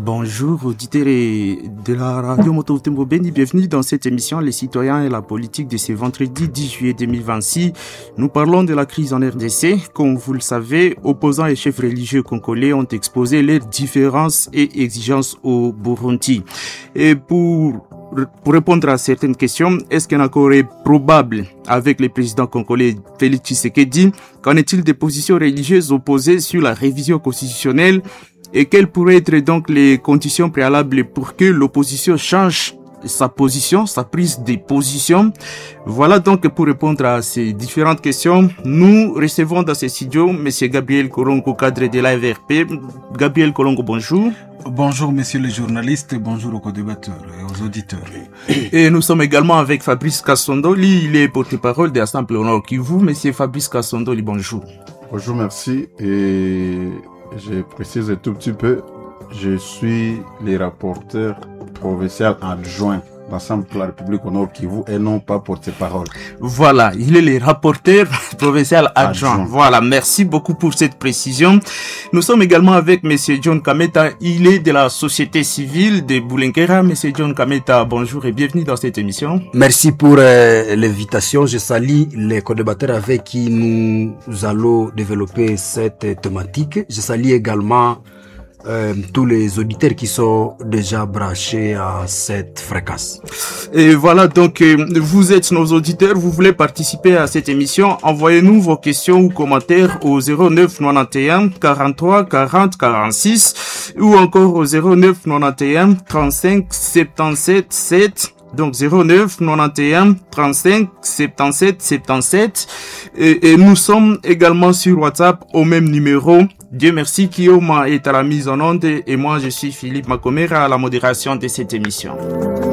Bonjour auditeurs de la radio Moto Tembo Beni, bienvenue dans cette émission Les citoyens et la politique de ce vendredi 10 juillet 2026. Nous parlons de la crise en RDC. Comme vous le savez, opposants et chefs religieux congolais ont exposé leurs différences et exigences au Burundi. Et pour répondre à certaines questions, est-ce qu'un accord est probable avec le président congolais Félix Tshisekedi? Qu'en est-il des positions religieuses opposées sur la révision constitutionnelle? Et quelles pourraient être donc les conditions préalables pour que l'opposition change sa position, sa prise de position? Voilà donc pour répondre à ces différentes questions, nous recevons dans ce studio M. Gabriel Kolongo, cadre de l'AVRP. Gabriel Kolongo, bonjour. Bonjour messieurs les journalistes, bonjour aux co-débatteurs et aux auditeurs. Et nous sommes également avec Fabrice Kassondoli, il est porte-parole de l'Assemblée Nord Kivu. Monsieur Fabrice Kassondoli, bonjour. Bonjour, merci. Et je précise un tout petit peu, je suis le rapporteur provincial adjoint de l'Assemblée de la République au Nord Kivu et non pas porte-parole. Voilà, il est le rapporteur provincial adjoint. Voilà, merci beaucoup pour cette précision. Nous sommes également avec Monsieur John Kameta, il est de la société civile de Boulenkera. Monsieur John Kameta, bonjour et bienvenue dans cette émission. Merci pour l'invitation. Je salue les co-débatteurs avec qui nous allons développer cette thématique. Je salue également tous les auditeurs qui sont déjà branchés à cette fréquence. Et voilà, donc vous êtes nos auditeurs, vous voulez participer à cette émission, envoyez-nous vos questions ou commentaires au 09 91 43 40 46 ou encore au 09 91 35 77 7. Donc 09 91 35 77 77 et nous sommes également sur WhatsApp au même numéro. Dieu merci, Guillaume est à la mise en onde et moi je suis Philippe Makomera à la modération de cette émission.